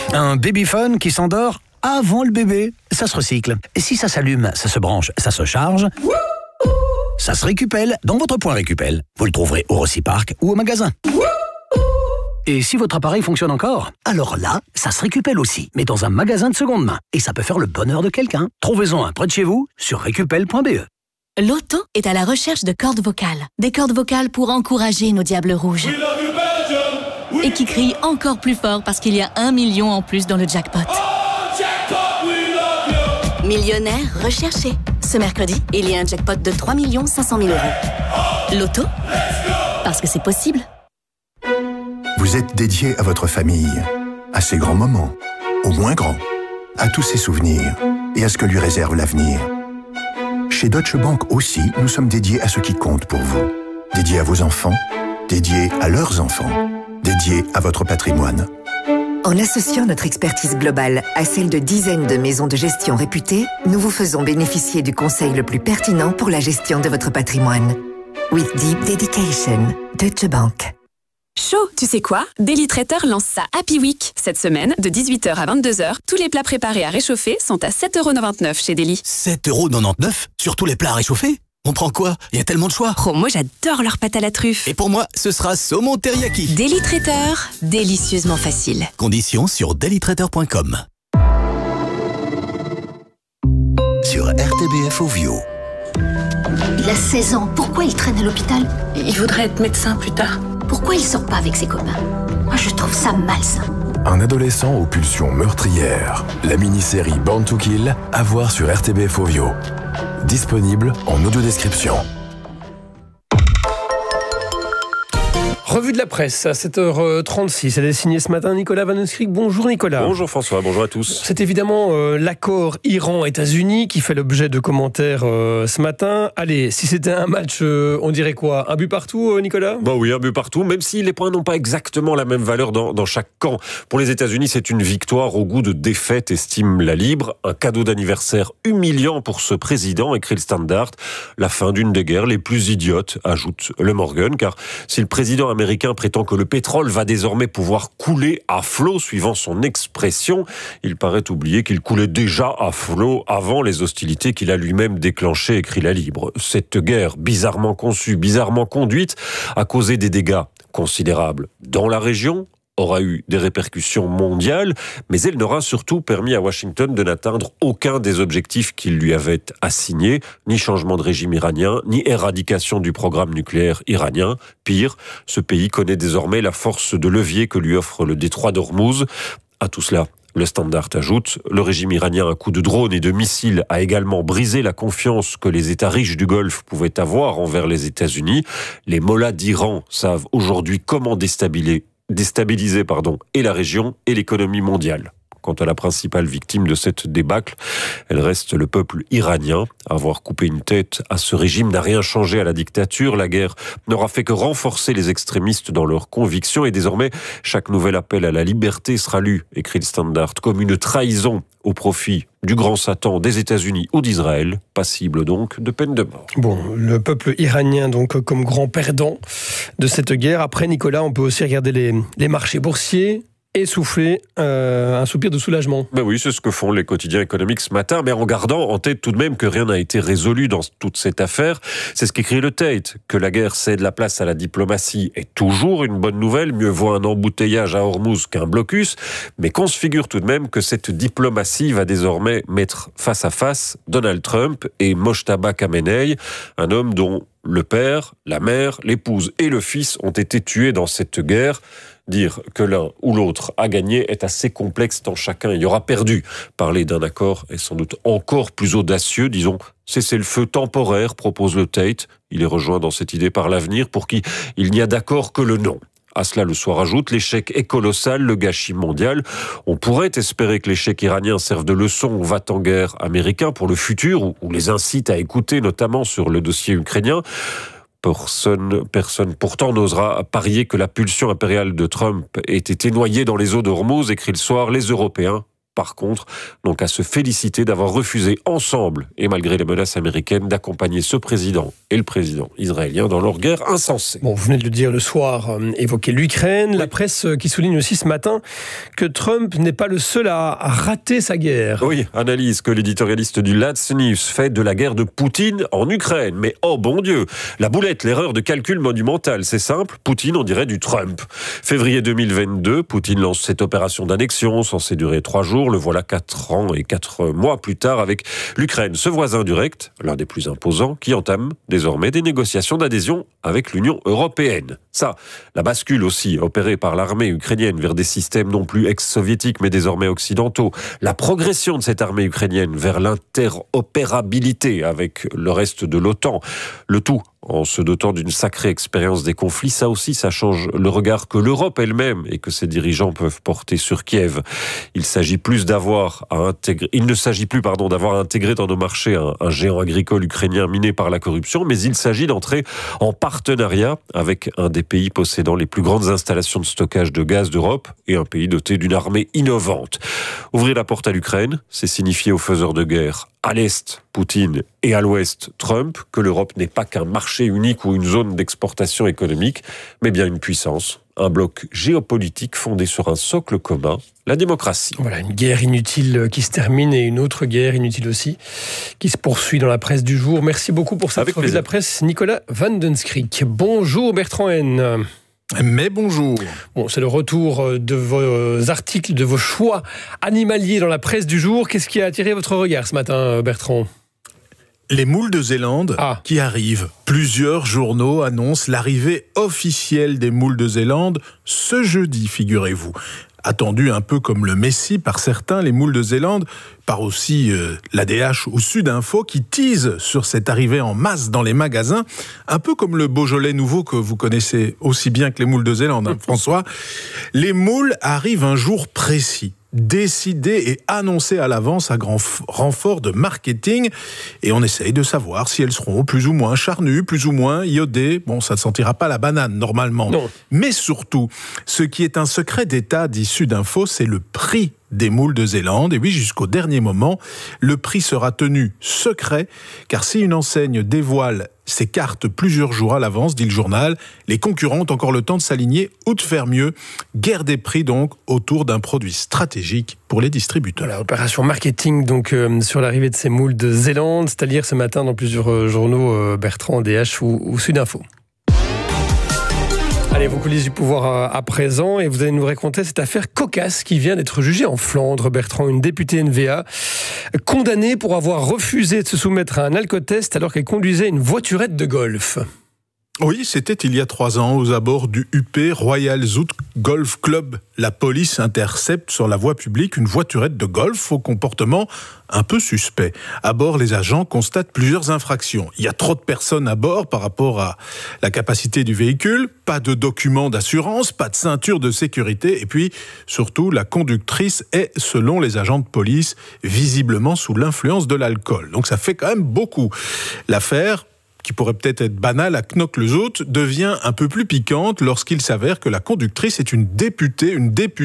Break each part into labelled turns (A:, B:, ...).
A: Un babyphone qui s'endort avant le bébé, ça se recycle. Et si ça s'allume, ça se branche, ça se charge, ça se récupelle dans votre point Récupel. Vous le trouverez au Reciparc ou au magasin. Et si votre appareil fonctionne encore, alors là, ça se récupelle aussi, mais dans un magasin de seconde main. Et ça peut faire le bonheur de quelqu'un. Trouvez-en un près de chez vous sur récupel.be.
B: Loto est à la recherche de cordes vocales. Des cordes vocales pour encourager nos diables rouges. Et qui crient encore plus fort parce qu'il y a 1 million en plus dans le jackpot. Millionnaire recherché. Ce mercredi, il y a un jackpot de 3 500 000 €. Loto, parce que c'est possible.
C: Vous êtes dédié à votre famille, à ses grands moments, aux moins grands, à tous ses souvenirs et à ce que lui réserve l'avenir. Chez Deutsche Bank aussi, nous sommes dédiés à ce qui compte pour vous. Dédiés à vos enfants, dédiés à leurs enfants, dédiés à votre patrimoine.
D: En associant notre expertise globale à celle de dizaines de maisons de gestion réputées, nous vous faisons bénéficier du conseil le plus pertinent pour la gestion de votre patrimoine. With deep dedication, Deutsche Bank.
E: Chaud, tu sais quoi? Daily Traiteur lance sa Happy Week. Cette semaine, de 18h à 22h, tous les plats préparés à réchauffer sont à 7,99 € chez Daily.
F: 7,99 € sur tous les plats à réchauffer? On prend quoi? Il y a tellement de choix.
E: Oh, moi j'adore leurs pâtes à la truffe.
F: Et pour moi, ce sera saumon teriyaki.
E: Daily Traiteur, délicieusement facile.
F: Conditions sur dailytraiteur.com.
C: Sur RTBF Ovio.
G: Il a 16 ans, pourquoi il traîne à l'hôpital?
H: Il voudrait être médecin plus tard.
G: Pourquoi il sort pas avec ses copains? Moi, je trouve ça malsain.
I: Un adolescent aux pulsions meurtrières. La mini-série Born to Kill, à voir sur RTBF Ovio. Disponible en audio-description.
J: Revue de la presse à 7h36. Elle est signée ce matin Nicolas Van Uskrik. Bonjour Nicolas.
K: Bonjour François, bonjour à tous.
J: C'est évidemment l'accord Iran-États-Unis qui fait l'objet de commentaires ce matin. Allez, si c'était un match, on dirait quoi? Un but partout, Nicolas?
K: Bah oui, un but partout, même si les points n'ont pas exactement la même valeur dans chaque camp. Pour les États-Unis, c'est une victoire au goût de défaite, estime la Libre. Un cadeau d'anniversaire humiliant pour ce président, écrit le Standard. La fin d'une des guerres les plus idiotes, ajoute le Morgan, car si le président américain prétend que le pétrole va désormais pouvoir couler à flot, suivant son expression, il paraît oublier qu'il coulait déjà à flot avant les hostilités qu'il a lui-même déclenchées, écrit la Libre. Cette guerre, bizarrement conçue, bizarrement conduite, a causé des dégâts considérables dans la région, aura eu des répercussions mondiales, mais elle n'aura surtout permis à Washington de n'atteindre aucun des objectifs qu'il lui avait assignés, ni changement de régime iranien, ni éradication du programme nucléaire iranien. Pire, ce pays connaît désormais la force de levier que lui offre le détroit d'Ormuz. À tout cela, le Standard ajoute, le régime iranien à coups de drones et de missiles a également brisé la confiance que les États riches du Golfe pouvaient avoir envers les États-Unis. Les mollahs d'Iran savent aujourd'hui comment déstabiliser et la région et l'économie mondiale. Quant à la principale victime de cette débâcle, elle reste le peuple iranien. Avoir coupé une tête à ce régime n'a rien changé à la dictature. La guerre n'aura fait que renforcer les extrémistes dans leurs convictions et désormais, chaque nouvel appel à la liberté sera lu, écrit le Standard, comme une trahison au profit du grand Satan des États-Unis ou d'Israël, passible donc de peine de mort.
J: Bon, le peuple iranien donc comme grand perdant de cette guerre. Après, Nicolas, on peut aussi regarder les marchés boursiers et souffler un soupir de soulagement.
K: Ben oui, c'est ce que font les quotidiens économiques ce matin, mais en gardant en tête tout de même que rien n'a été résolu dans toute cette affaire. C'est ce qu'écrit le Tate, que la guerre cède la place à la diplomatie est toujours une bonne nouvelle. Mieux vaut un embouteillage à Hormuz qu'un blocus, mais qu'on se figure tout de même que cette diplomatie va désormais mettre face à face Donald Trump et Mojtaba Khamenei, un homme dont le père, la mère, l'épouse et le fils ont été tués dans cette guerre. Dire que l'un ou l'autre a gagné est assez complexe tant chacun y aura perdu. Parler d'un accord est sans doute encore plus audacieux, disons cessez-le-feu temporaire, propose le Tate. Il est rejoint dans cette idée par l'avenir pour qui il n'y a d'accord que le non. À cela, le soir ajoute, l'échec est colossal, le gâchis mondial. On pourrait espérer que l'échec iranien serve de leçon aux va-t-en-guerre américains pour le futur, ou les incite à écouter, notamment sur le dossier ukrainien. Personne pourtant n'osera parier que la pulsion impériale de Trump ait été noyée dans les eaux d'Ormuz, écrit le soir, les Européens par contre, n'ont qu'à se féliciter d'avoir refusé ensemble, et malgré les menaces américaines, d'accompagner ce président et le président israélien dans leur guerre insensée.
J: Bon, vous venez de le dire, le soir, évoquer l'Ukraine. Oui. La presse qui souligne aussi ce matin que Trump n'est pas le seul à rater sa guerre.
K: Oui, analyse que l'éditorialiste du Lads News fait de la guerre de Poutine en Ukraine. Mais oh bon Dieu, la boulette, l'erreur de calcul monumentale, c'est simple, Poutine on dirait du Trump. Février 2022, Poutine lance cette opération d'annexion censée durer 3 jours. Le voilà 4 ans et 4 mois plus tard avec l'Ukraine, ce voisin direct, l'un des plus imposants, qui entame désormais des négociations d'adhésion avec l'Union européenne. Ça, la bascule aussi opérée par l'armée ukrainienne vers des systèmes non plus ex-soviétiques mais désormais occidentaux. La progression de cette armée ukrainienne vers l'interopérabilité avec le reste de l'OTAN. Le tout en se dotant d'une sacrée expérience des conflits, ça aussi, ça change le regard que l'Europe elle-même et que ses dirigeants peuvent porter sur Kiev. Il ne s'agit plus d'avoir à intégrer dans nos marchés un géant agricole ukrainien miné par la corruption, mais il s'agit d'entrer en partenariat avec un des pays possédant les plus grandes installations de stockage de gaz d'Europe et un pays doté d'une armée innovante. Ouvrir la porte à l'Ukraine, c'est signifier aux faiseurs de guerre à l'Est, Poutine, et à l'Ouest, Trump, que l'Europe n'est pas qu'un marché unique ou une zone d'exportation économique, mais bien une puissance, un bloc géopolitique fondé sur un socle commun, la démocratie.
J: Voilà, une guerre inutile qui se termine et une autre guerre inutile aussi qui se poursuit dans la presse du jour. Merci beaucoup pour cette revue de la presse, Nicolas Van den Skrik. Bonjour Bertrand Haine.
L: Mais bonjour.
J: Bon, c'est le retour de vos articles, de vos choix animaliers dans la presse du jour. Qu'est-ce qui a attiré votre regard ce matin, Bertrand ?
L: Les moules de Zélande qui arrivent. Plusieurs journaux annoncent l'arrivée officielle des moules de Zélande ce jeudi, figurez-vous. Attendu un peu comme le Messie par certains, les moules de Zélande, par aussi l'ADH ou Sudinfo qui teasent sur cette arrivée en masse dans les magasins, un peu comme le Beaujolais nouveau que vous connaissez aussi bien que les moules de Zélande, hein, François. Les moules arrivent un jour précis, décidé et annoncé à l'avance à grand renfort de marketing, et on essaye de savoir si elles seront plus ou moins charnues, plus ou moins iodées. Bon, ça ne sentira pas la banane normalement. Non. Mais surtout, ce qui est un secret d'État, dit Sudinfo, c'est le prix des moules de Zélande. Et oui, jusqu'au dernier moment, le prix sera tenu secret, car si une enseigne dévoile ses cartes plusieurs jours à l'avance, dit le journal, les concurrents ont encore le temps de s'aligner ou de faire mieux. Guerre des prix donc autour d'un produit stratégique pour les distributeurs.
J: Voilà, opération marketing donc sur l'arrivée de ces moules de Zélande, c'est à lire ce matin dans plusieurs journaux, Bertrand, DH ou Sudinfo. Allez, vos coulisses du pouvoir à présent, et vous allez nous raconter cette affaire cocasse qui vient d'être jugée en Flandre. Bertrand, une députée NVA, condamnée pour avoir refusé de se soumettre à un alcotest alors qu'elle conduisait une voiturette de golf.
L: Oui, c'était il y a 3 ans, aux abords du UP Royal Zout Golf Club. La police intercepte sur la voie publique une voiturette de golf au comportement un peu suspect. À bord, les agents constatent plusieurs infractions. Il y a trop de personnes à bord par rapport à la capacité du véhicule, pas de documents d'assurance, pas de ceinture de sécurité, et puis, surtout, la conductrice est, selon les agents de police, visiblement sous l'influence de l'alcool. Donc ça fait quand même beaucoup. L'affaire, qui pourrait peut-être être banale à Knokke-le-Zout, devient un peu plus piquante lorsqu'il s'avère que la conductrice est une députée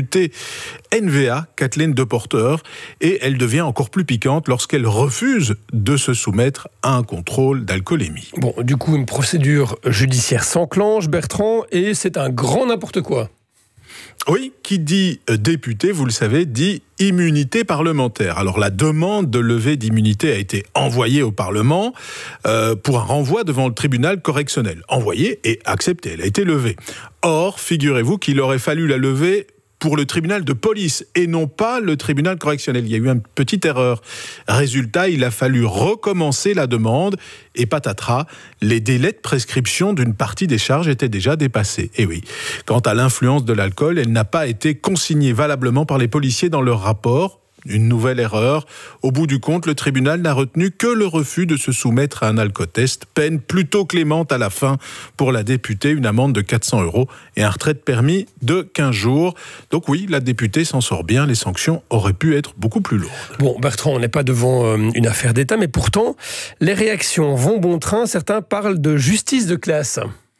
L: NVA, Kathleen Deporter, et elle devient encore plus piquante lorsqu'elle refuse de se soumettre à un contrôle d'alcoolémie.
J: Bon, du coup, une procédure judiciaire s'enclenche, Bertrand, et c'est un grand n'importe quoi.
L: Oui, qui dit député, vous le savez, dit immunité parlementaire. Alors la demande de levée d'immunité a été envoyée au Parlement pour un renvoi devant le tribunal correctionnel. Envoyée et acceptée, elle a été levée. Or, figurez-vous qu'il aurait fallu la lever pour le tribunal de police et non pas le tribunal correctionnel. Il y a eu une petite erreur. Résultat, il a fallu recommencer la demande et patatras, les délais de prescription d'une partie des charges étaient déjà dépassés. Et oui, quant à l'influence de l'alcool, elle n'a pas été consignée valablement par les policiers dans leur rapport. Une nouvelle erreur. Au bout du compte, le tribunal n'a retenu que le refus de se soumettre à un alcotest. Peine plutôt clémente à la fin pour la députée, une amende de 400 € et un retrait de permis de 15 jours. Donc oui, la députée s'en sort bien. Les sanctions auraient pu être beaucoup plus lourdes.
J: Bon, Bertrand, on n'est pas devant une affaire d'État, mais pourtant, les réactions vont bon train. Certains parlent de justice de classe.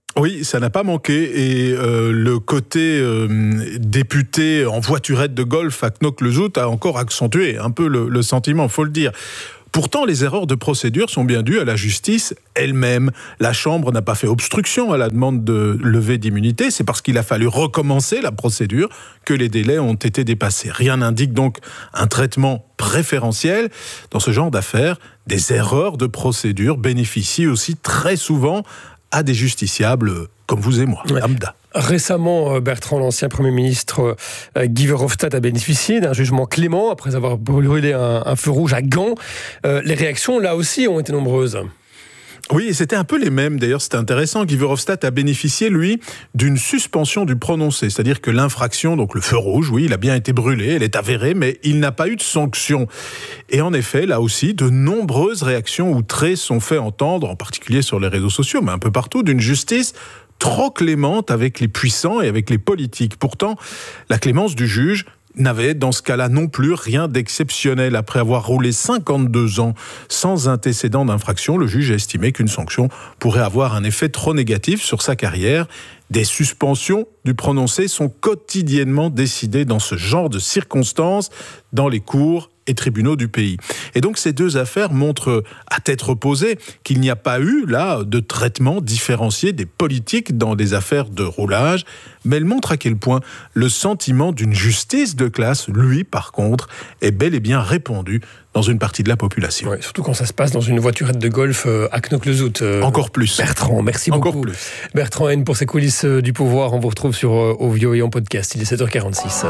L: Oui, ça n'a pas manqué. Et le côté député en voiturette de golf à Knokke-le-Zout a encore accentué un peu le sentiment, il faut le dire. Pourtant, les erreurs de procédure sont bien dues à la justice elle-même. La Chambre n'a pas fait obstruction à la demande de levée d'immunité. C'est parce qu'il a fallu recommencer la procédure que les délais ont été dépassés. Rien n'indique donc un traitement préférentiel. Dans ce genre d'affaires, des erreurs de procédure bénéficient aussi très souvent à des justiciables comme vous et moi, lambda.
J: Récemment, Bertrand, l'ancien Premier ministre Guy Verhofstadt, a bénéficié d'un jugement clément après avoir brûlé un feu rouge à Gand. Les réactions, là aussi, ont été nombreuses.
L: Oui, c'était un peu les mêmes. D'ailleurs, c'était intéressant. Guy Verhofstadt a bénéficié, lui, d'une suspension du prononcé. C'est-à-dire que l'infraction, donc le feu rouge, oui, il a bien été brûlé, elle est avérée, mais il n'a pas eu de sanction. Et en effet, là aussi, de nombreuses réactions outrées sont fait entendre, en particulier sur les réseaux sociaux, mais un peu partout, d'une justice trop clémente avec les puissants et avec les politiques. Pourtant, la clémence du juge n'avait dans ce cas-là non plus rien d'exceptionnel. Après avoir roulé 52 ans sans antécédent d'infraction, le juge a estimé qu'une sanction pourrait avoir un effet trop négatif sur sa carrière. Des suspensions du prononcé sont quotidiennement décidées dans ce genre de circonstances dans les cours et tribunaux du pays. Et donc ces deux affaires montrent à tête reposée qu'il n'y a pas eu là de traitement différencié des politiques dans des affaires de roulage, mais elles montrent à quel point le sentiment d'une justice de classe, lui par contre, est bel et bien répandu dans une partie de la population.
J: Ouais, surtout quand ça se passe dans une voiturette de golf à Knokke-le-Zout.
L: Encore plus.
J: Bertrand, merci beaucoup.
L: Encore plus.
J: Bertrand Haine pour ses coulisses du pouvoir. On vous retrouve sur Ovio et en podcast. Il est 7h46.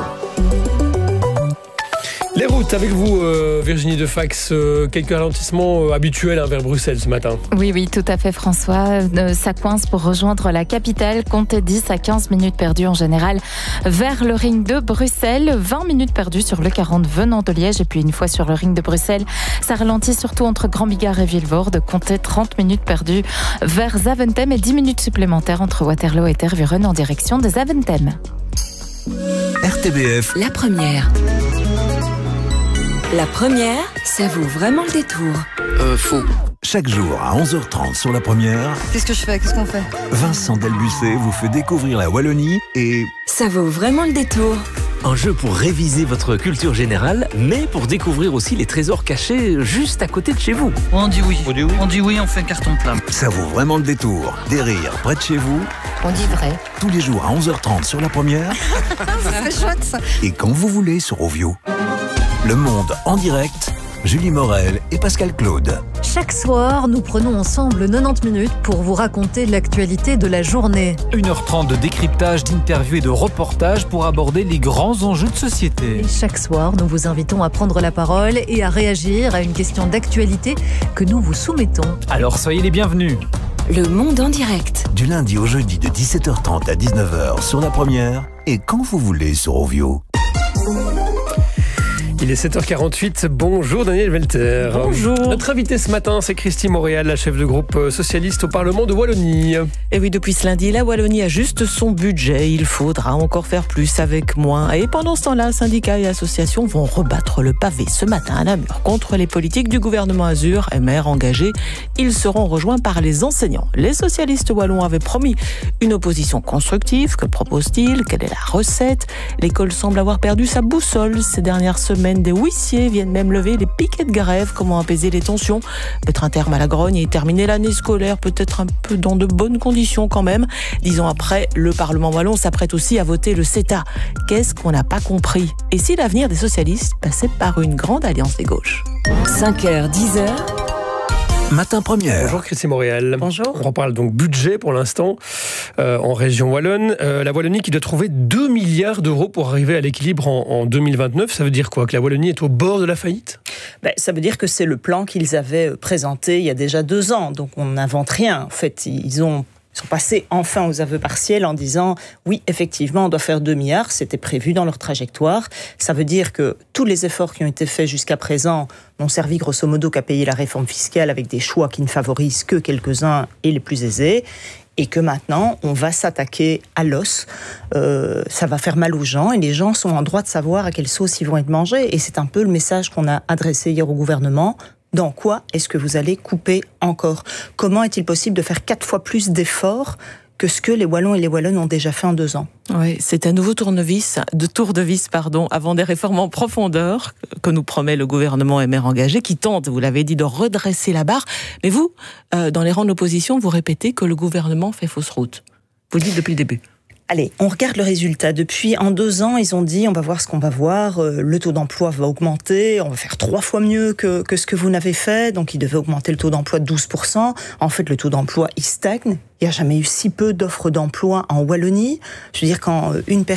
J: Les routes avec vous, Virginie Defax. Quelques ralentissements habituels vers Bruxelles ce matin.
M: Oui, tout à fait, François. Ça coince pour rejoindre la capitale. Comptez 10 à 15 minutes perdues en général vers le ring de Bruxelles. 20 minutes perdues sur le 40 venant de Liège. Et puis une fois sur le ring de Bruxelles, ça ralentit surtout entre Grand-Bigard et Vilvoorde. Comptez 30 minutes perdues vers Zaventem et 10 minutes supplémentaires entre Waterloo et Tervuren en direction de Zaventem.
N: RTBF.
O: La première. La première, ça vaut vraiment le détour.
N: Faux. Chaque jour à 11h30 sur La Première.
P: Qu'est-ce que je fais ? Qu'est-ce qu'on fait ?
N: Vincent Delbussé vous fait découvrir la Wallonie et...
O: Ça vaut vraiment le détour.
Q: Un jeu pour réviser votre culture générale, mais pour découvrir aussi les trésors cachés juste à côté de chez vous.
R: On dit oui. On dit oui, on fait carton plein.
N: Ça vaut vraiment le détour. Des rires près de chez vous.
P: On dit vrai.
N: Tous les jours à 11h30 sur La Première.
P: Ça serait chouette ça.
N: Et quand vous voulez sur Ovio. Le Monde en direct, Julie Morel et Pascal Claude.
S: Chaque soir, nous prenons ensemble 90 minutes pour vous raconter l'actualité de la journée.
T: 1h30 de décryptage, d'interviews et de reportages pour aborder les grands enjeux de société.
S: Et chaque soir, nous vous invitons à prendre la parole et à réagir à une question d'actualité que nous vous soumettons.
T: Alors soyez les bienvenus.
O: Le Monde en direct.
N: Du lundi au jeudi de 17h30 à 19h sur La Première et quand vous voulez sur Ovio.
J: Il est 7h48. Bonjour Daniel Welter.
U: Bonjour.
J: Notre invitée ce matin, c'est Christine Montréal, la chef de groupe socialiste au Parlement de Wallonie.
U: Et oui, depuis ce lundi, la Wallonie ajuste son budget. Il faudra encore faire plus avec moins. Et pendant ce temps-là, syndicats et associations vont rebattre le pavé ce matin à Namur contre les politiques du gouvernement Azur. MR engagés, ils seront rejoints par les enseignants. Les socialistes wallons avaient promis une opposition constructive. Que proposent-ils ? Quelle est la recette ? L'école semble avoir perdu sa boussole ces dernières semaines. Des huissiers viennent même lever les piquets de grève. Comment apaiser les tensions ? Mettre un terme à la grogne et terminer l'année scolaire peut-être un peu dans de bonnes conditions quand même. 10 ans après, le Parlement wallon s'apprête aussi à voter le CETA. Qu'est-ce qu'on n'a pas compris ? Et si l'avenir des socialistes passait par une grande alliance des gauches ?
O: 5h, 10h.
N: Matin Première.
J: Bonjour Christine Montréal.
U: Bonjour.
J: On reparle donc budget pour l'instant en région wallonne. La Wallonie qui doit trouver 2 milliards d'euros pour arriver à l'équilibre en 2029. Ça veut dire quoi ? Que la Wallonie est au bord de la faillite ?
U: Ça veut dire que c'est le plan qu'ils avaient présenté il y a déjà 2 ans. Donc on n'invente rien. En fait, ils sont passés enfin aux aveux partiels en disant oui, effectivement, on doit faire 2 milliards. C'était prévu dans leur trajectoire. Ça veut dire que tous les efforts qui ont été faits jusqu'à présent n'ont servi grosso modo qu'à payer la réforme fiscale avec des choix qui ne favorisent que quelques-uns et les plus aisés. Et que maintenant, on va s'attaquer à l'os. Ça va faire mal aux gens et les gens sont en droit de savoir à quelle sauce ils vont être mangés. Et c'est un peu le message qu'on a adressé hier au gouvernement. Dans quoi est-ce que vous allez couper encore ? Comment est-il possible de faire 4 fois plus d'efforts
A: que ce que les Wallons et les Wallonnes ont déjà fait en 2 ans.
U: Oui, c'est un nouveau tour de vis, avant des réformes en profondeur que nous promet le gouvernement MR engagé, qui tente, vous l'avez dit, de redresser la barre. Mais vous, dans les rangs de l'opposition, vous répétez que le gouvernement fait fausse route. Vous le dites depuis le début.
A: Allez, on regarde le résultat. En 2 ans, ils ont dit, on va voir ce qu'on va voir, le taux d'emploi va augmenter, on va faire 3 fois mieux que ce que vous n'avez fait, donc ils devaient augmenter le taux d'emploi de 12%. En fait, le taux d'emploi, il stagne. Il n'y a jamais eu si peu d'offres d'emploi en Wallonie. Je veux dire, quand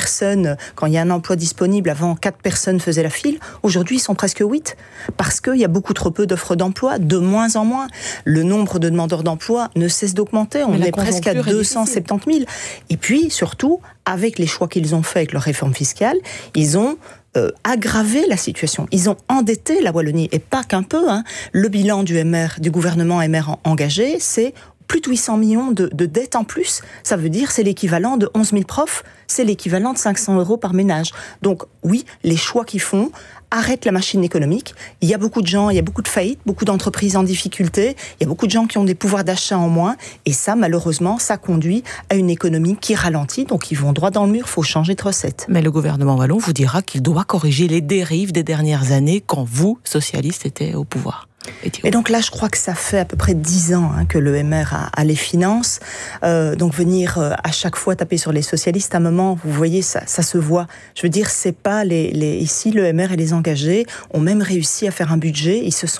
A: il y a un emploi disponible, avant 4 personnes faisaient la file. Aujourd'hui, ils sont presque 8. Parce qu'il y a beaucoup trop peu d'offres d'emploi, de moins en moins. Le nombre de demandeurs d'emploi ne cesse d'augmenter. On est presque à 270 000. Et puis, surtout, avec les choix qu'ils ont faits avec leur réforme fiscale, ils ont aggravé la situation. Ils ont endetté la Wallonie. Et pas qu'un peu. Le bilan du gouvernement MR engagé, c'est plus de 800 millions de dettes en plus. Ça veut dire c'est l'équivalent de 11 000 profs, c'est l'équivalent de 500 € par ménage. Donc oui, les choix qu'ils font arrêtent la machine économique. Il y a beaucoup de gens, il y a beaucoup de faillites, beaucoup d'entreprises en difficulté, il y a beaucoup de gens qui ont des pouvoirs d'achat en moins, et ça, malheureusement, ça conduit à une économie qui ralentit, donc ils vont droit dans le mur, il faut changer de recette.
U: Mais le gouvernement wallon vous dira qu'il doit corriger les dérives des dernières années quand vous, socialistes, étiez au pouvoir.
A: Et donc là, je crois que ça fait à peu près 10 ans que le MR a les finances. Donc venir à chaque fois taper sur les socialistes, à un moment, vous voyez, ça se voit. Je veux dire, c'est pas ici, le MR et les engagés ont même réussi à faire un budget.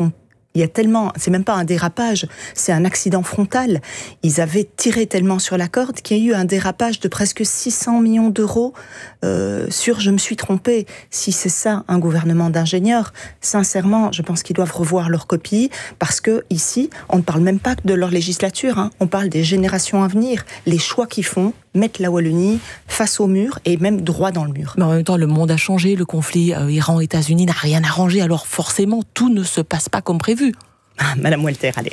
A: Il y a tellement, c'est même pas un dérapage, c'est un accident frontal. Ils avaient tiré tellement sur la corde qu'il y a eu un dérapage de presque 600 millions d'euros sur « je me suis trompé ». Si c'est ça, un gouvernement d'ingénieurs, sincèrement, je pense qu'ils doivent revoir leur copie, parce que ici, on ne parle même pas de leur législature, on parle des générations à venir. Les choix qu'ils font mettent la Wallonie face au mur et même droit dans le mur.
U: Mais en même temps, le monde a changé, le conflit Iran-États-Unis n'a rien arrangé, alors forcément, tout ne se passe pas comme prévu.
A: Madame Walter, allez.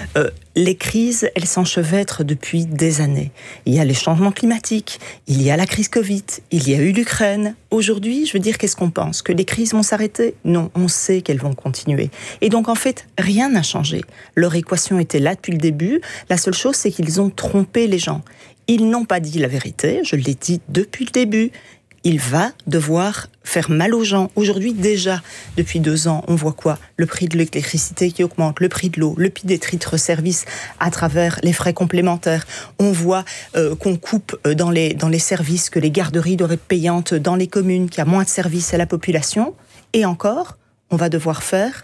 A: Les crises, elles s'enchevêtrent depuis des années. Il y a les changements climatiques, il y a la crise Covid, il y a eu l'Ukraine. Aujourd'hui, je veux dire, qu'est-ce qu'on pense ? Que les crises vont s'arrêter ? Non, on sait qu'elles vont continuer. Et donc, en fait, rien n'a changé. Leur équation était là depuis le début. La seule chose, c'est qu'ils ont trompé les gens. Ils n'ont pas dit la vérité, je l'ai dit depuis le début. Il va devoir faire mal aux gens. Aujourd'hui, déjà, depuis 2 ans, on voit quoi ? Le prix de l'électricité qui augmente, le prix de l'eau, le prix des titres-services à travers les frais complémentaires. On voit qu'on coupe dans les services, que les garderies doivent être payantes dans les communes, qu'il y a moins de services à la population. Et encore, on va devoir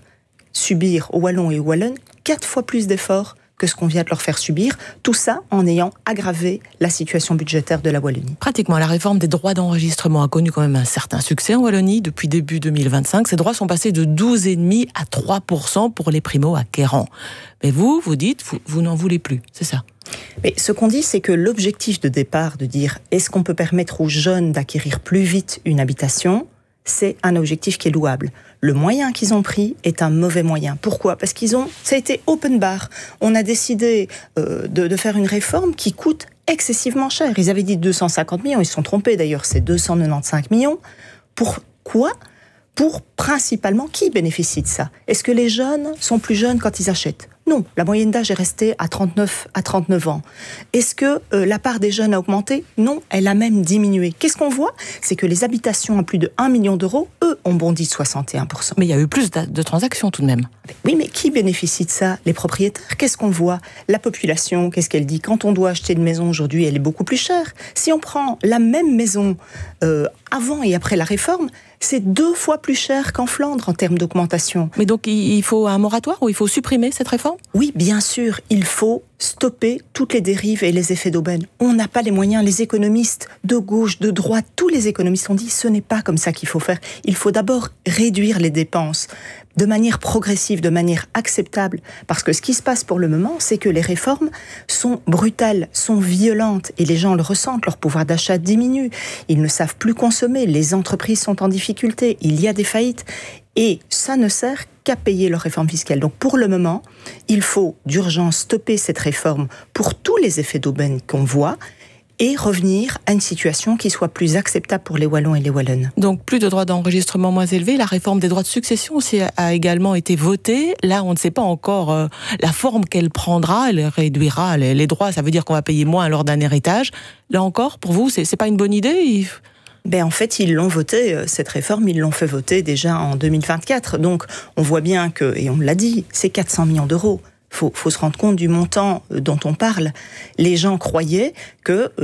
A: subir aux Wallons et aux Wallonnes 4 fois plus d'efforts que ce qu'on vient de leur faire subir, tout ça en ayant aggravé la situation budgétaire de la Wallonie.
U: Pratiquement, la réforme des droits d'enregistrement a connu quand même un certain succès en Wallonie depuis début 2025. Ces droits sont passés de 12,5% à 3% pour les primo-acquérants. Mais vous dites, vous n'en voulez plus, c'est ça ?
A: Mais ce qu'on dit, c'est que l'objectif de départ, de dire est-ce qu'on peut permettre aux jeunes d'acquérir plus vite une habitation, c'est un objectif qui est louable. Le moyen qu'ils ont pris est un mauvais moyen. Pourquoi ? Parce ça a été open bar. On a décidé de faire une réforme qui coûte excessivement cher. Ils avaient dit 250 millions, ils se sont trompés d'ailleurs, c'est 295 millions. Pourquoi ? Pour principalement, qui bénéficie de ça ? Est-ce que les jeunes sont plus jeunes quand ils achètent ? Non, la moyenne d'âge est restée à 39 ans. Est-ce que la part des jeunes a augmenté ? Non, elle a même diminué. Qu'est-ce qu'on voit ? C'est que les habitations à plus de 1 million d'euros, eux, ont bondi de 61%.
U: Mais il y a eu plus de transactions tout de même.
A: Oui, mais qui bénéficie de ça ? Les propriétaires. Qu'est-ce qu'on voit ? La population, qu'est-ce qu'elle dit ? Quand on doit acheter une maison aujourd'hui, elle est beaucoup plus chère. Si on prend la même maison avant et après la réforme, c'est 2 fois plus cher qu'en Flandre en termes d'augmentation.
U: Mais donc il faut un moratoire ou il faut supprimer cette réforme ?
A: Oui, bien sûr, il faut stopper toutes les dérives et les effets d'aubaine. On n'a pas les moyens, les économistes de gauche, de droite, tous les économistes ont dit ce n'est pas comme ça qu'il faut faire. Il faut d'abord réduire les dépenses de manière progressive, de manière acceptable. Parce que ce qui se passe pour le moment, c'est que les réformes sont brutales, sont violentes, et les gens le ressentent, leur pouvoir d'achat diminue. Ils ne savent plus consommer, les entreprises sont en difficulté, il y a des faillites, et ça ne sert qu'à payer leur réforme fiscale. Donc pour le moment, il faut d'urgence stopper cette réforme pour tous les effets d'aubaine qu'on voit, et revenir à une situation qui soit plus acceptable pour les Wallons et les Wallonnes.
U: Donc plus de droits d'enregistrement moins élevés, la réforme des droits de succession aussi a également été votée. Là, on ne sait pas encore la forme qu'elle prendra, elle réduira les droits, ça veut dire qu'on va payer moins lors d'un héritage. Là encore, pour vous, c'est pas une bonne idée ?
A: En fait, ils l'ont voté, cette réforme, ils l'ont fait voter déjà en 2024. Donc, on voit bien que, et on l'a dit, c'est 400 millions d'euros. Faut se rendre compte du montant dont on parle. Les gens croyaient que